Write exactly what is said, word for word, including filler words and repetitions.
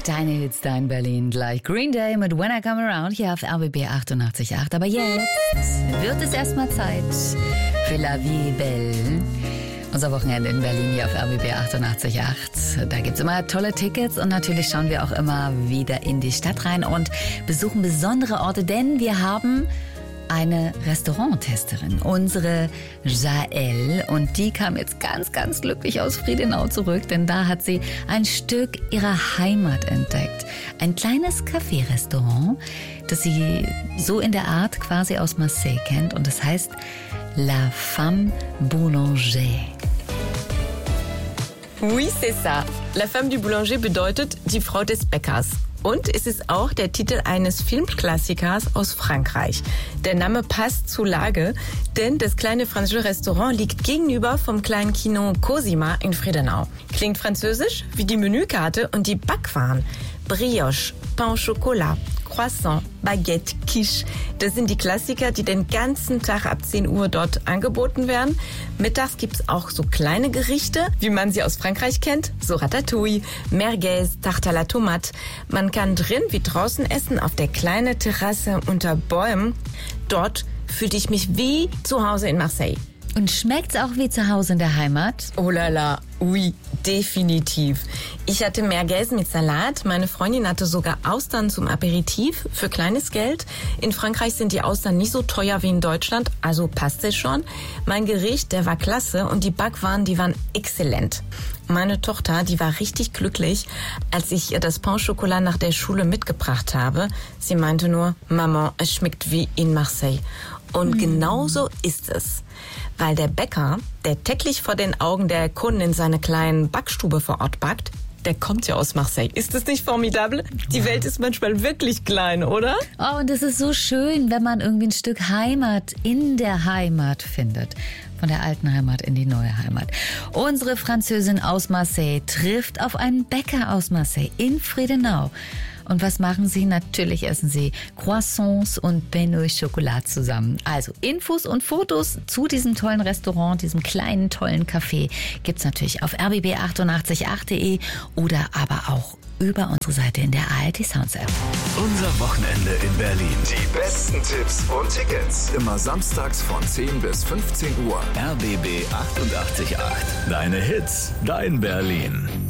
Deine Hits, dein Berlin, gleich Green Day mit When I Come Around hier auf R B B achtundachtzig Komma acht. Aber jetzt wird es erstmal Zeit für La Vie Belle. Unser Wochenende in Berlin hier auf R B B achtundachtzig Komma acht. Da gibt es immer tolle Tickets und natürlich schauen wir auch immer wieder in die Stadt rein und besuchen besondere Orte, denn wir haben eine Restauranttesterin, unsere Jael, und die kam jetzt ganz, ganz glücklich aus Friedenau zurück, denn da hat sie ein Stück ihrer Heimat entdeckt. Ein kleines Café-Restaurant, das sie so in der Art quasi aus Marseille kennt, und das heißt La Femme Boulanger. Oui, c'est ça. La Femme du Boulanger bedeutet die Frau des Bäckers. Und es ist auch der Titel eines Filmklassikers aus Frankreich. Der Name passt zur Lage, denn das kleine französische Restaurant liegt gegenüber vom kleinen Kino Cosima in Friedenau. Klingt französisch wie die Menükarte und die Backwaren. Brioche, Pain au Chocolat, Croissant, Baguette, Quiche. Das sind die Klassiker, die den ganzen Tag ab zehn Uhr dort angeboten werden. Mittags gibt's auch so kleine Gerichte, wie man sie aus Frankreich kennt. So Ratatouille, Merguez, Tarte à la Tomate. Man kann drin wie draußen essen, auf der kleinen Terrasse unter Bäumen. Dort fühlte ich mich wie zu Hause in Marseille. Und schmeckt's auch wie zu Hause in der Heimat? Oh la la, oui, definitiv. Ich hatte Merguez mit Salat. Meine Freundin hatte sogar Austern zum Aperitif für kleines Geld. In Frankreich sind die Austern nicht so teuer wie in Deutschland, also passt es schon. Mein Gericht, der war klasse, und die Backwaren, die waren exzellent. Meine Tochter, die war richtig glücklich, als ich ihr das Pain au Chocolat nach der Schule mitgebracht habe. Sie meinte nur, Maman, es schmeckt wie in Marseille. Und genau so ist es. Weil der Bäcker, der täglich vor den Augen der Kunden in seiner kleinen Backstube vor Ort backt, der kommt ja aus Marseille. Ist das nicht formidabel? Die Welt ist manchmal wirklich klein, oder? Oh, und es ist so schön, wenn man irgendwie ein Stück Heimat in der Heimat findet. Von der alten Heimat in die neue Heimat. Unsere Französin aus Marseille trifft auf einen Bäcker aus Marseille in Friedenau. Und was machen sie? Natürlich essen sie Croissants und Pain au Chocolat zusammen. Also Infos und Fotos zu diesem tollen Restaurant, diesem kleinen, tollen Café gibt's natürlich auf r b b achtundachtzig Komma acht punkt de oder aber auch über unsere Seite in der A R D Sounds App. Unser Wochenende in Berlin. Die besten Tipps und Tickets. Immer samstags von zehn bis fünfzehn Uhr. R B B achtundachtzig Komma acht. Deine Hits, dein Berlin.